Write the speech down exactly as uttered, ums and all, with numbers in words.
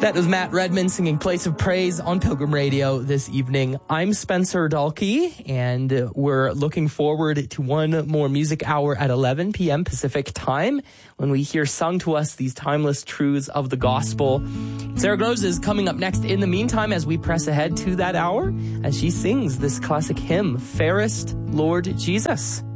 That was Matt Redman singing Place of Praise on Pilgrim Radio this evening. I'm Spencer Dahlke, and we're looking forward to one more music hour at eleven p.m. Pacific time when we hear sung to us these timeless truths of the gospel. Sarah Groves is coming up next in the meantime as we press ahead to that hour as she sings this classic hymn, Fairest Lord Jesus.